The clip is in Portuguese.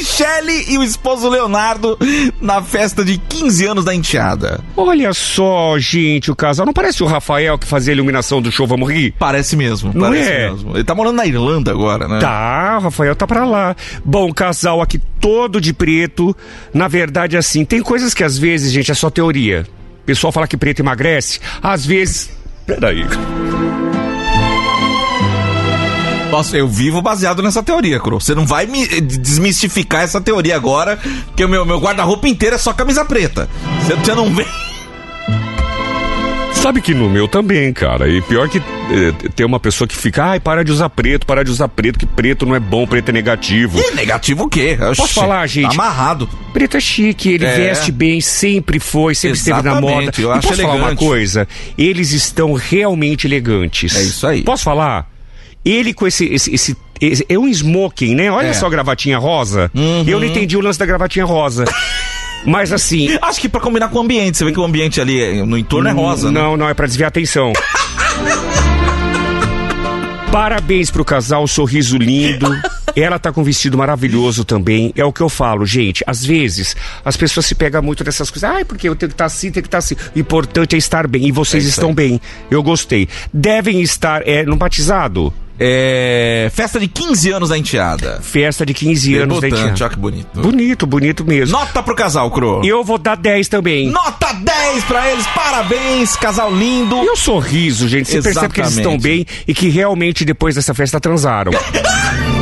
Michele e o esposo Leonardo na festa de 15 anos da enteada. Olha só, gente, o casal. Não parece o Rafael que fazia a iluminação do show Vamos Rir? Parece mesmo, Não parece é? mesmo. Ele tá morando na Irlanda agora, né? Tá, o Rafael tá pra lá. Bom, o casal aqui todo de preto. Na verdade, assim, tem coisas que às vezes, gente, é só teoria. O pessoal fala que preto emagrece. Às vezes... Peraí. Nossa, eu vivo baseado nessa teoria, Cro. Você não vai me desmistificar essa teoria agora, que o meu guarda-roupa inteiro é só camisa preta. Você não vê... Sabe que no meu também, cara. E pior que tem uma pessoa que fica, ai, para de usar preto, que preto não é bom, preto é negativo. E negativo o quê? Posso falar, gente? Tá amarrado. Preto é chique, ele veste bem, sempre foi, sempre esteve na moda. Eu acho posso elegante. falar uma coisa? Eles estão realmente elegantes. É isso aí. Posso falar? Ele com esse é um smoking, né? Olha só a gravatinha rosa. Eu não entendi o lance da gravatinha rosa. Mas assim... Acho que pra combinar com o ambiente. Você vê que o ambiente ali no entorno é rosa, né? Não, é pra desviar a atenção. Parabéns pro casal, sorriso lindo. Ela tá com um vestido maravilhoso também. É o que eu falo, gente. Às vezes, as pessoas se pegam muito dessas coisas. Ai, porque eu tenho que estar assim, tenho que estar assim. O importante é estar bem. E vocês estão bem. Eu gostei. Devem estar no batizado. Festa de 15 anos da enteada. Festa de 15 anos da enteada. Olha que bonito. Bonito mesmo. Nota pro casal, Cro. Eu vou dar 10 também. Nota 10 pra eles, parabéns, casal lindo. E o sorriso, gente. Você percebe que eles estão bem e que realmente depois dessa festa transaram.